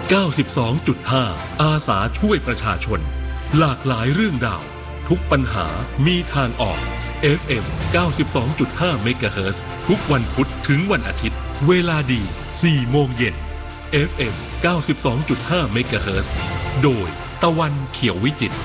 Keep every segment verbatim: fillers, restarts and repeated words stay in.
เก้าสิบสองจุดห้า อาสาช่วยประชาชนหลากหลายเรื่องราวทุกปัญหามีทางออก เอฟ เอ็ม เก้าสิบสองจุดห้า เมกะเฮิรตซ์ทุกวันพุธถึงวันอาทิตย์เวลาดี สี่โมงเย็น เอฟ เอ็ม เก้าสิบสองจุดห้า เมกะเฮิรตซ์โดยตะวันเขียววิจิตร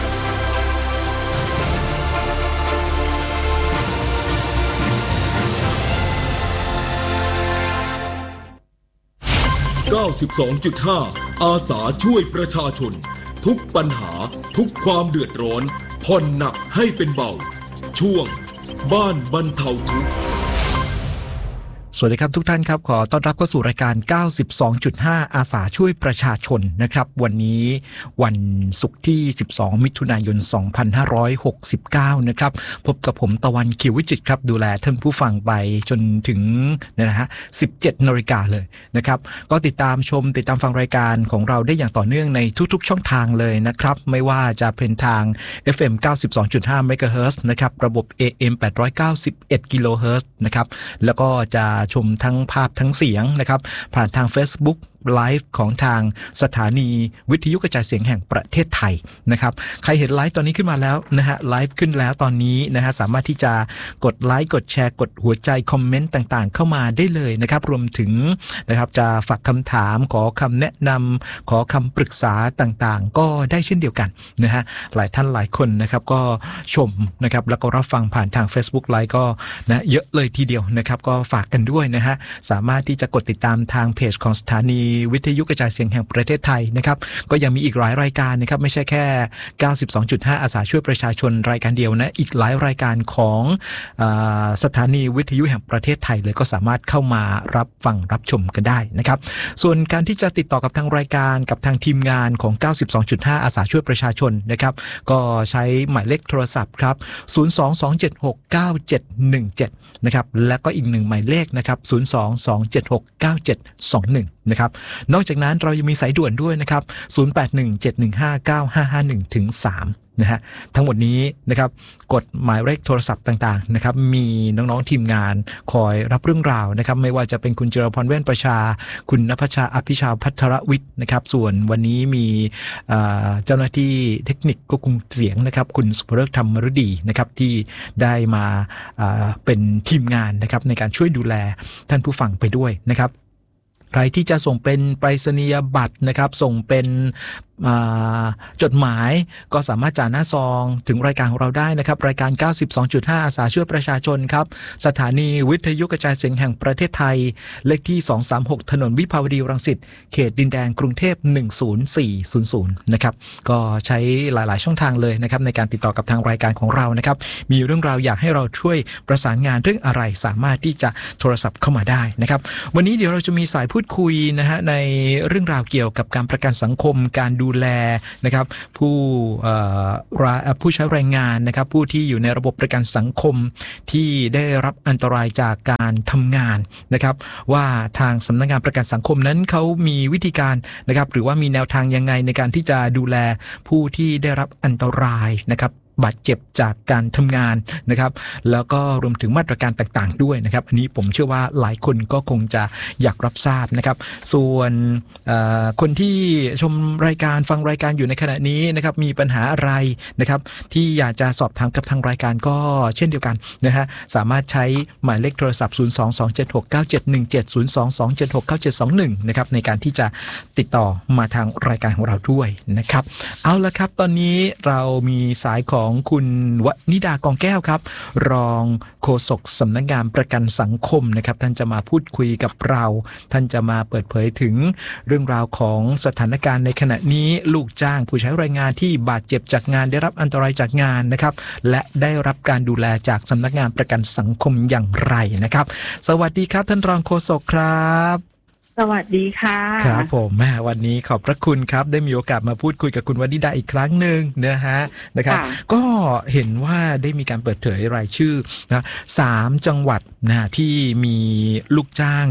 เก้าสิบสองจุดห้า อาสาช่วยประชาชนทุกปัญหาทุกความเดือดร้อนผ่อนหนักให้เป็นเบาช่วงบ้านบรรเทาทุกข์สวัสดีครับทุกท่านครับขอต้อนรับเข้าสู่รายการ เก้าสิบสองจุดห้า อาสาช่วยประชาชนนะครับวันนี้วันศุกร์ที่สิบสองมิถุนายนสองพันห้าร้อยหกสิบเก้านะครับพบกับผมตะวันเขียววิจิตรครับดูแลท่านผู้ฟังไปจนถึงนะฮะสิบเจ็ดนาฬิกาเลยนะครับก็ติดตามชมติดตามฟังรายการของเราได้อย่างต่อเนื่องในทุกๆช่องทางเลยนะครับไม่ว่าจะเป็นทาง เอฟ เอ็ม เก้าสิบสองจุดห้า เมกะเฮิรตซ์นะครับระบบ เอ เอ็ม แปดร้อยเก้าสิบเอ็ด กิโลเฮิรตซ์นะครับแล้วก็จะชมทั้งภาพทั้งเสียงนะครับผ่านทาง Facebookไลฟ์ของทางสถานีวิทยุกระจายเสียงแห่งประเทศไทยนะครับใครเห็นไลฟ์ตอนนี้ขึ้นมาแล้วนะฮะไลฟ์ขึ้นแล้วตอนนี้นะฮะสามารถที่จะกดไลค์กดแชร์กดหัวใจคอมเมนต์ต่างๆเข้ามาได้เลยนะครับรวมถึงนะครับจะฝากคำถามขอคำแนะนำขอคำปรึกษาต่างๆก็ได้เช่นเดียวกันนะฮะหลายท่านหลายคนนะครับก็ชมนะครับแล้วก็รับฟังผ่านทาง Facebook ไลฟ์ก็นะเยอะเลยทีเดียวนะครับก็ฝากกันด้วยนะฮะสามารถที่จะกดติดตามทางเพจของสถานีวิทยุกระจายเสียงแห่งประเทศไทยนะครับก็ยังมีอีกหลายรายการนะครับไม่ใช่แค่ เก้าสิบสองจุดห้า อาสาช่วยประชาชนรายการเดียวนะอีกหลายรายการของอ่าสถานีวิทยุแห่งประเทศไทยเลยก็สามารถเข้ามารับฟังรับชมกันได้นะครับส่วนการที่จะติดต่อกับทางรายการกับทางทีมงานของ เก้าสิบสองจุดห้า อาสาช่วยประชาชนนะครับก็ใช้หมายเลขโทรศัพท์ครับศูนย์ สอง สอง เจ็ด หก เก้า เจ็ด หนึ่ง เจ็ดนะครับแล้วก็อีกหนึ่งหมายเลขนะครับศูนย์ สอง สอง เจ็ด หก เก้า เจ็ด สอง หนึ่งนะครับนอกจากนั้นเรายังมีสายด่วนด้วยนะครับศูนย์ แปด หนึ่ง เจ็ด หนึ่ง ห้า เก้า ห้า ห้า หนึ่ง ถึง สามนะฮะทั้งหมดนี้นะครับกดหมายเลขโทรศัพท์ต่างๆนะครับมีน้องๆทีมงานคอยรับเรื่องราวนะครับไม่ว่าจะเป็นคุณเจรพรแว่นประชาคุณณภชาอภิชาภัทรวิทย์นะครับส่วนวันนี้มีเจ้าหน้าที่เทคนิคควบคุมเสียงนะครับคุณสุภฤกษ์ธรรมฤดีนะครับที่ได้มาเป็นทีมงานนะครับในการช่วยดูแลท่านผู้ฟังไปด้วยนะครับใครที่จะส่งเป็นไปรษณียบัตรนะครับส่งเป็นจดหมายก็สามารถจ่ายหน้าซองถึงรายการของเราได้นะครับรายการ เก้าสิบสองจุดห้า อาสาช่วยประชาชนครับสถานีวิทยุกระจายเสียงแห่งประเทศไทยเลขที่สองสามหกถนนวิภาวดีรังสิตเขตดินแดงกรุงเทพหนึ่งศูนย์สี่ศูนย์ศูนย์นะครับก็ใช้หลายๆช่องทางเลยนะครับในการติดต่อกับทางรายการของเรานะครับมีเรื่องราวอยากให้เราช่วยประสานงานเรื่องอะไรสามารถที่จะโทรศัพท์เข้ามาได้นะครับวันนี้เดี๋ยวเราจะมีสายพูดคุยนะฮะในเรื่องราวเกี่ยวกับการประกันสังคมการดูแลนะครับผู้ผู้ใช้แรงงานนะครับผู้ที่อยู่ในระบบประกันสังคมที่ได้รับอันตรายจากการทำงานนะครับว่าทางสำนักงานประกันสังคมนั้นเขามีวิธีการนะครับหรือว่ามีแนวทางยังไงในการที่จะดูแลผู้ที่ได้รับอันตรายนะครับบาดเจ็บจากการทำงานนะครับแล้วก็รวมถึงมาตรการต่างๆด้วยนะครับอันนี้ผมเชื่อว่าหลายคนก็คงจะอยากรับทราบนะครับส่วนคนที่ชมรายการฟังรายการอยู่ในขณะนี้นะครับมีปัญหาอะไรนะครับที่อยากจะสอบถามกับทางรายการก็เช่นเดียวกันนะฮะสามารถใช้หมายเลขโทรศัพท์ศูนย์ สอง สอง เจ็ด หก เก้า เจ็ด หนึ่ง เจ็ด ศูนย์ สอง สอง เจ็ด หก เก้า เจ็ด สอง หนึ่งนะครับในการที่จะติดต่อมาทางรายการของเราด้วยนะครับเอาละครับตอนนี้เรามีสายของคุณวนิดากองแก้วครับรองโฆษกสำนักงานประกันสังคมนะครับท่านจะมาพูดคุยกับเราท่านจะมาเปิดเผยถึงเรื่องราวของสถานการณ์ในขณะนี้ลูกจ้างผู้ใช้แรงงานที่บาดเจ็บจากงานได้รับอันตรายจากงานนะครับและได้รับการดูแลจากสำนักงานประกันสังคมอย่างไรนะครับสวัสดีครับท่านรองโฆษกครับสวัสดีค่ะครับผมแม่วันนี้ขอบพระคุณครับได้มีโอกาสมาพูดคุยกับคุณวนิดาอีกครั้งหนึ่งนะฮะนะครับก็เห็นว่าได้มีการเปิดเผยรายชื่อนะสามจังหวัดนะที่มีลูกจ้างเจ็บ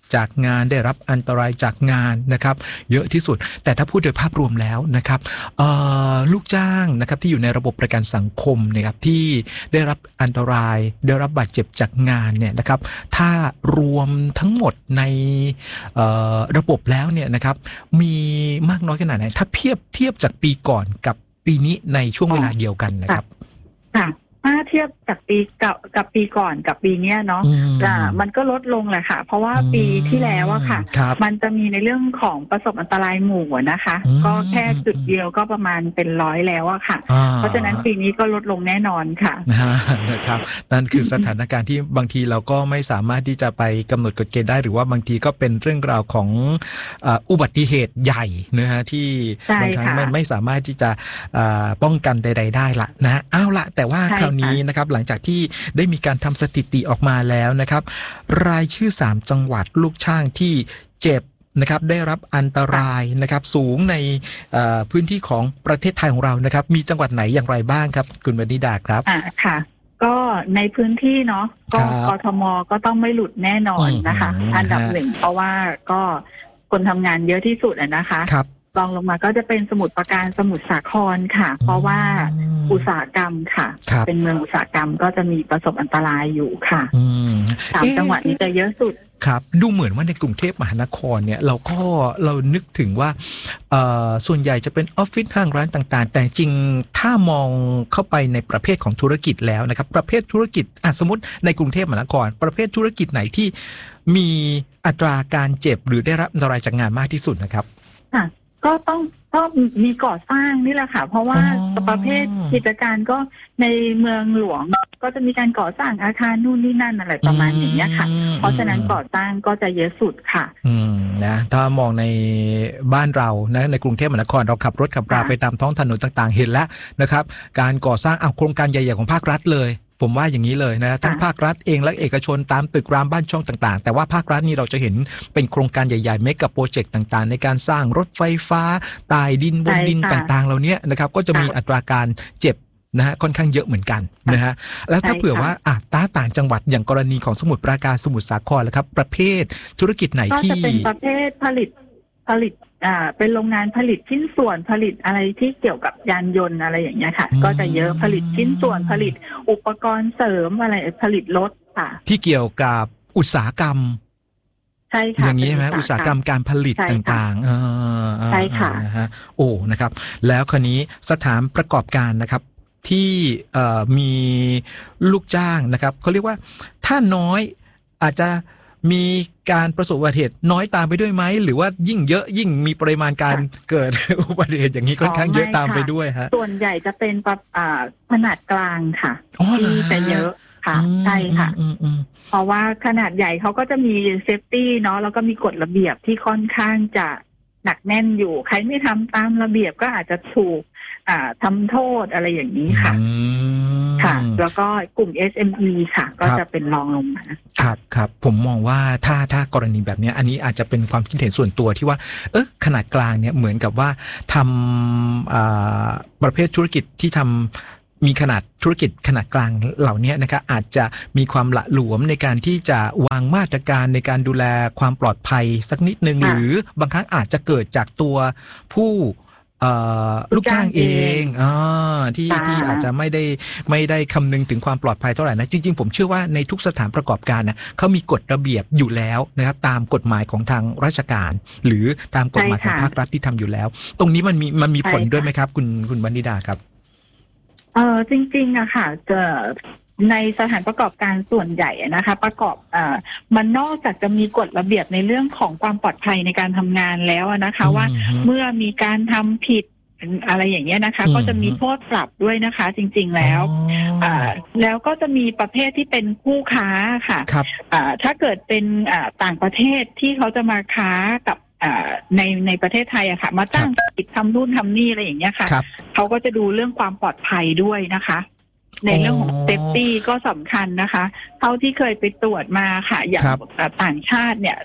จากงานได้รับอันตรายจากงานนะครับเยอะที่สุดแต่ถ้าพูดโดยภาพรวมแล้วนะครับลูกจ้างนะครับที่อยู่ในระบบประกันสังคมนะครับที่ได้รับอันตรายได้รับบาดเจ็บจากงานเนี่ยนะครับถ้ารวมทั้งหมดในระบบแล้วเนี่ยนะครับมีมากน้อยขนาดไหนถ้าเทียบเทียบจากปีก่อนกับปีนี้ในช่วงเวลาเดียวกันนะครับค่ะถ้าเทียบจากปีกับกับปีก่อนกับปีนี้เนาะอ่ามันก็ลดลงแหละค่ะเพราะว่าปีที่แล้วอะค่ะมันจะมีในเรื่องของประสบอันตรายหมู่นะคะก็แค่จุดเดียวก็ประมาณเป็นร้อยแล้วอะค่ะเพราะฉะนั้นปีนี้ก็ลดลงแน่นอนค่ะนะครับนั่นคือสถานการณ์ที่บางทีเราก็ไม่สามารถที่จะไปกำหนดกฎเกณฑ์ได้หรือว่าบางทีก็เป็นเรื่องราวของอุบัติเหตุใหญ่นะฮะที่บางครั้งมันไม่สามารถที่จะป้องกันใดๆได้ละนะเอาละแต่ว่าคราวนี้นะครับหลังจากที่ได้มีการทำสถิติออกมาแล้วนะครับรายชื่อสามจังหวัดลูกช่างที่เจ็บนะครับได้รับอันตรายนะครับสูงในพื้นที่ของประเทศไทยของเรานะครับมีจังหวัดไหนอย่างไรบ้างครับคุณวนิดาครับอ่าค่ะก็ในพื้นที่เนาะก็กทมก็ต้องไม่หลุดแน่นอนนะคะอันดับหนึ่งเพราะว่าก็คนทำงานเยอะที่สุดนะคะรองลงมาก็จะเป็นสมุทรปราการสมุทรสาครค่ะเพราะว่าอุตสาหกรรมค่ะเป็นเมืองอุตสาหกรรมก็จะมีประสบอันตรายอยู่ค่ะสามจังหวัดนี้จะเยอะสุดครับดูเหมือนว่าในกรุงเทพมหานครเนี่ยเราก็เรานึกถึงว่าส่วนใหญ่จะเป็นออฟฟิศห้างร้านต่างๆแต่จริงถ้ามองเข้าไปในประเภทของธุรกิจแล้วนะครับประเภทธุรกิจสมมติในกรุงเทพมหานครประเภทธุรกิจไหนที่มีอัตราการเจ็บหรือได้รับอันตรายจากงานมากที่สุดนะครับค่ะก็ต้องก็มีก่อสร้างนี่แหละค่ะเพราะว่าประเภทกิจการก็ในเมืองหลวงก็จะมีการก่อสร้างอาคารนู่นนี่นั่นอะไรประมาณอย่างนี้ค่ะเพราะฉะนั้นก่อสร้างก็จะเยอะสุดค่ะอืมนะถ้ามองในบ้านเรานะในกรุงเทพมหานครเราขับรถขับราไปตามท้องถนนต่างๆเห็นแล้วนะครับการก่อสร้างเอาโครงการใหญ่ๆของภาครัฐเลยผมว่าอย่างนี้เลยนะทั้งภาครัฐเองและเอกชนตามตึกรามบ้านช่องต่างๆแต่ว่าภาครัฐนี่เราจะเห็นเป็นโครงการใหญ่ๆเมกะโปรเจกต์ต่างๆในการสร้างรถไฟฟ้าใต้ดินบนดินต่างๆเหล่านี้นะครับก็จะมีอัตราการเจ็บนะฮะค่อนข้างเยอะเหมือนกันนะฮะแล้วถ้าเผื่อว่าอ่ะต้าต่างจังหวัดอย่างกรณีของสมุทรปราการสมุทรสาครแล้วครับประเภทธุรกิจไหนที่ก็จะเป็นประเภทผลิตผลิตอ่าเป็นโรงงานผลิตชิ้นส่วนผลิตอะไรที่เกี่ยวกับยานยนต์อะไรอย่างเงี้ยค่ะก็จะเยอะผลิตชิ้นส่วนผลิตอุปกรณ์เสริมอะไรผลิตรถค่ะที่เกี่ยวกับอุตสาหกรรมใช่ค่ะอย่างนี้ใช่ไหมอุตสาหกรรมการผลิตต่างๆใช่ค่ะนะฮะโอ้นะครับแล้วคราวนี้สถานประกอบการนะครับที่มีลูกจ้างนะครับเขาเรียกว่าถ้าน้อยอาจจะมีการประสบอุบัติเหตุน้อยตามไปด้วยไหมหรือว่ายิ่งเยอะยิ่งมีปริมาณการเกิดอุบัติเหตุอย่างนี้ค่อนข้างเยอะตามไปด้วยฮะส่วนใหญ่จะเป็นขนาดกลางค่ะที่จะเยอะค่ะใช่ค่ะเพราะว่าขนาดใหญ่เขาก็จะมีเซฟตี้เนาะแล้วก็มีกฎระเบียบที่ค่อนข้างจะหนักแน่นอยู่ใครไม่ทำตามระเบียบก็อาจจะถูกทำโทษอะไรอย่างนี้ค่ะค่ะแล้วก็กลุ่ม เอส เอ็ม อี ค่ะก็จะเป็นรองลงมาครับครับผมมองว่าถ้าถ้ากรณีแบบนี้อันนี้อาจจะเป็นความคิดเห็นส่วนตัวที่ว่าเออขนาดกลางเนี่ยเหมือนกับว่าทำประเภทธุรกิจที่ทำมีขนาดธุรกิจขนาดกลางเหล่านี้นะครับอาจจะมีความละหลวมในการที่จะวางมาตรการในการดูแลความปลอดภัยสักนิดนึงหรือบางครั้งอาจจะเกิดจากตัวผู้ลูกจ้างเองอ่าที่ที่อาจจะไม่ได้ไม่ได้คำนึงถึงความปลอดภัยเท่าไหร่นะจริงๆผมเชื่อว่าในทุกสถานประกอบการนะเขามีกฎระเบียบอยู่แล้วนะครับตามกฎหมายของทางราชการหรือตามกฎหมายของภาครัฐที่ทำอยู่แล้วตรงนี้มันมีมันมีผลด้วยไหมครับคุณคุณวรรณิดาครับเออจริงๆอะค่ะจะในสถานประกอบการส่วนใหญ่นะคะประกอบอ่ามันนอกจากจะมีกฎระเบียบในเรื่องของความปลอดภัยในการทำงานแล้วนะคะว่าเมื่อมีการทำผิดอะไรอย่างเงี้ยนะคะก็จะมีโทษปรับด้วยนะคะจริงๆแล้วอ่าแล้วก็จะมีประเภทที่เป็นคู่ค้าค่ะอ่าถ้าเกิดเป็นอ่าต่างประเทศที่เขาจะมาค้ากับในในประเทศไทยอะค่ะมาจ้างติดทำนู่นทำนี่อะไรอย่างเงี้ยค่ะเขาก็จะดูเรื่องความปลอดภัยด้วยนะคะในเรื่องของเซฟตี้ก็สำคัญนะคะเท่าที่เคยไปตรวจมาค่ะอย่างต่างชาติเนี่ย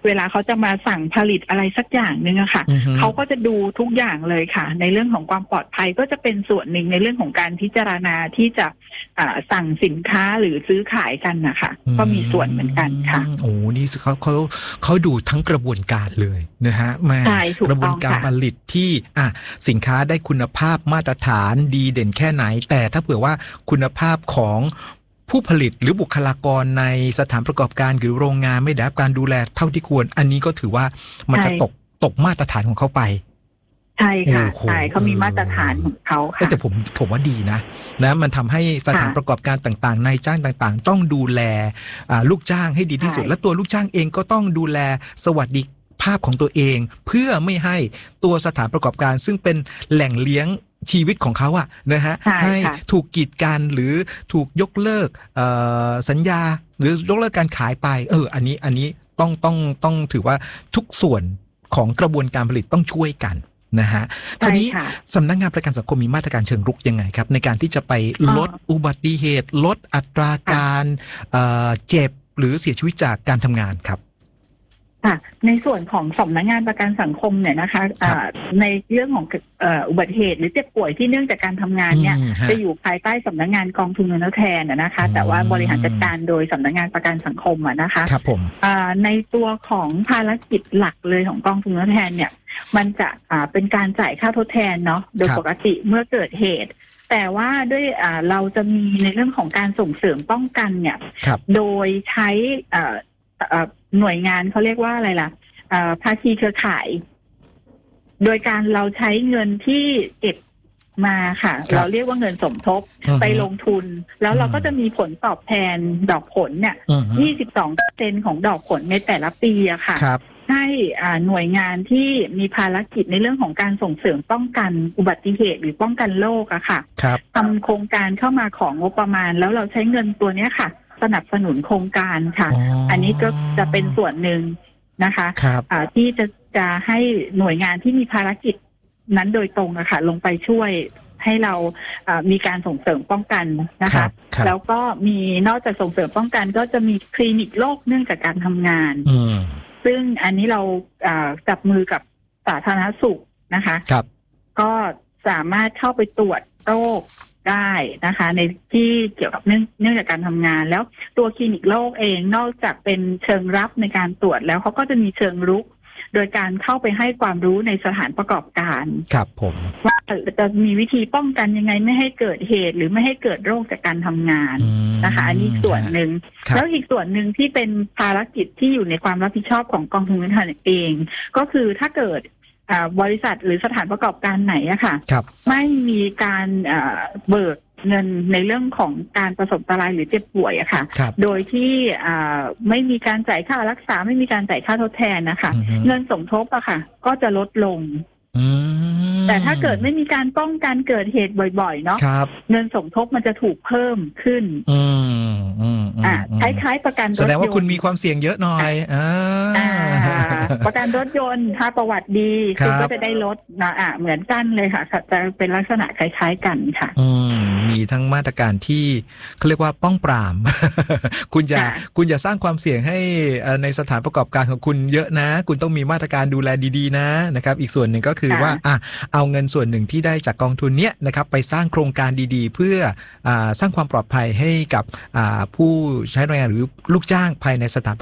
เวลาเขาจะมาสั่งผลิตอะไรสักอย่างนึงอะค่ะเขาก็จะดูทุกอย่างเลยค่ะในเรื่องของความปลอดภัยก็จะเป็นส่วนหนึ่งในเรื่องของการพิจารณาที่จะสั่งสินค้าหรือซื้อขายกันนะคะก็มีส่วนเหมือนกันค่ะโอ้นี่เขาเขาเขาดูทั้งกระบวนการเลยนะฮะมากระบวนการผลิตที่อ่ะสินค้าได้คุณภาพมาตรฐานดีเด่นแค่ไหนแต่ถ้าเผื่อว่าคุณภาพของผู้ผลิตหรือบุคลากรในสถานประกอบการหรือโรงงานไม่ได้รับการดูแลเท่าที่ควรอันนี้ก็ถือว่ามันจะตกตกมาตรฐานของเขาไปใช่ค่ะใช่เขามีมาตรฐานของเขาค่ะแต่ผมผมว่าดีนะนะมันทำให้สถานประกอบการต่างๆนายจ้างต่างๆต้องดูแลลูกจ้างให้ดีที่สุดและตัวลูกจ้างเองก็ต้องดูแลสวัสดิภาพของตัวเองเพื่อไม่ให้ตัวสถานประกอบการซึ่งเป็นแหล่งเลี้ยงชีวิตของเขาอะนะฮะให้ถูกกีดกันหรือถูกยกเลิกสัญญาหรือยกเลิกการขายไปเอออันนี้อันนี้ต้องต้องต้องถือว่าทุกส่วนของกระบวนการผลิตต้องช่วยกันนะฮะทีนี้สำนักงานประกันสังคมมีมาตรการเชิงรุกยังไงครับในการที่จะไปลดอุบัติเหตุลดอัตราการเจ็บหรือเสียชีวิตจากการทำงานครับในส่วนของสำนักงานประกันสังคมเนี่ยนะคะในเรื่องของอุบัติเหตุหรือเจ็บป่วยที่เนื่องจากการทำงานเนี่ยจะอยู่ภายใต้สำนักงานกองทุนเงินทดแทนนะคะแต่ว่าบริหารจัดการโดยสำนักงานประกันสังคมนะคะครับผมในตัวของภารกิจหลักเลยของกองทุนเงินทดแทนเนี่ยมันจะเป็นการจ่ายค่าทดแทนเนาะโดยปกติเมื่อเกิดเหตุแต่ว่าด้วยเราจะมีในเรื่องของการส่งเสริมป้องกันเนี่ยโดยใช้หน่วยงานเขาเรียกว่าอะไรล่ะภาคีเครือข่ายโดยการเราใช้เงินที่เก็บมาค่ะเราเรียกว่าเงินสมทบไปลงทุนแล้วเราก็จะมีผลตอบแทนดอกผลเนี่ย ยี่สิบสองเปอร์เซ็นต์ ของดอกผลในแต่ละปีอะค่ะให้หน่วยงานที่มีภารกิจในเรื่องของการส่งเสริมป้องกันอุบัติเหตุหรือป้องกันโรคอะค่ะทำโครงการเข้ามาของงบประมาณแล้วเราใช้เงินตัวนี้ค่ะสนับสนุนโครงการค่ะ อ, อันนี้ก็จะเป็นส่วนหนึ่งนะคะที่จะจะให้หน่วยงานที่มีภารกิจนั้นโดยตรงนะคะลงไปช่วยให้เรามีการส่งเสริมป้องกันนะคะแล้วก็มีนอกจากส่งเสริมป้องกันก็จะมีคลินิกโรคเนื่องจากการทำงานซึ่งอันนี้เราจับมือกับสาธารณสุขนะคะก็สามารถเข้าไปตรวจโรคได้นะคะในที่เกี่ยวกับเนื่องเนื่องจากการทำงานแล้วตัวคลินิกโรคเองนอกจากเป็นเชิงรับในการตรวจแล้วเขาก็จะมีเชิงรุกโดยการเข้าไปให้ความรู้ในสถานประกอบการครับผมว่าจะมีวิธีป้องกันยังไงไม่ให้เกิดเหตุหรือไม่ให้เกิดโรคจากการทำงานนะคะอันนี้ส่วนหนึ่งแล้วอีกส่วนหนึ่งที่เป็นภารกิจที่อยู่ในความรับผิดชอบของกองทุนเงินทดแทนเองก็คือถ้าเกิดบริษัทหรือสถานประกอบการไหนอะค่ะไม่มีการเบิกเงินในเรื่องของการประสบอันตรายหรือเจ็บป่วยอะค่ะโดยที่ไม่มีการจ่ายค่ารักษาไม่มีการจ่ายค่าทดแทนนะคะเงินสมทบอะค่ะก็จะลดลงแต่ถ้าเกิดไม่มีการป้องกันเกิดเหตุบ่อยๆเนาะเงินสมทบมันจะถูกเพิ่มขึ้นอ่าคล้ายๆประกันรถยนต์แสดงว่าคุณมีความเสี่ยงเยอะหน่อยอ่าประกันรถยนต์ถ้าประวัติดีคุณก็จะได้ลดนะอ่ะเหมือนกันเลยค่ะจะเป็นลักษณะคล้ายๆกันค่ะอืมมีทั้งมาตรการที่เขาเรียกว่าป้องปรามคุณอย่าคุณอย่าสร้างความเสี่ยงให้ในสถานประกอบการของคุณเยอะนะคุณต้องมีมาตรการดูแลดีๆนะนะครับอีกส่วนหนึ่งก็คือว่าอ่ะเอาเงินส่วนหนึ่งที่ได้จากกองทุนเนี้ยนะครับไปสร้างโครงการดีๆเพื่ออ่าสร้างความปลอดภัยให้กับอ่าผู้ใช้แรงงานหรือลูกจ้างภายในสถาน